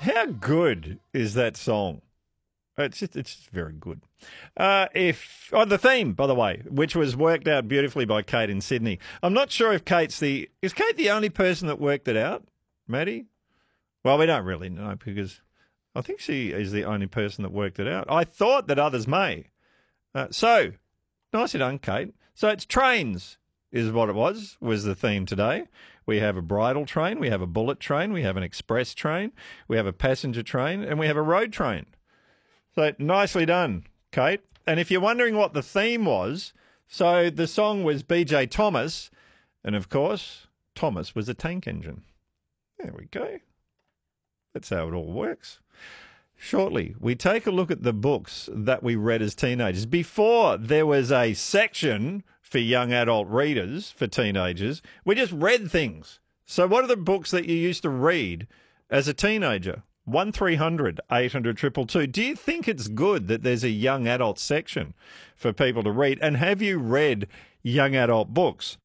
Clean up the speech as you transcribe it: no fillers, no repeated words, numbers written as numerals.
How good is that song? It's very good. The theme, by the way, which was worked out beautifully by Kate in Sydney. I'm not sure if is Kate the only person that worked it out, Maddie? Well, we don't really know because I think she is the only person that worked it out. I thought that others may. So, nicely done, Kate. So it's trains is what it was the theme today. We have a bridle train, we have a bullet train, we have an express train, we have a passenger train, and we have a road train. So nicely done, Kate. And if you're wondering what the theme was, so the song was BJ Thomas, and of course, Thomas was a tank engine. There we go. That's how it all works. Shortly, we take a look at the books that we read as teenagers. Before there was a section for young adult readers, for teenagers, we just read things. So what are the books that you used to read as a teenager? 1300 800 222. Do you think it's good that there's a young adult section for people to read? And have you read young adult books?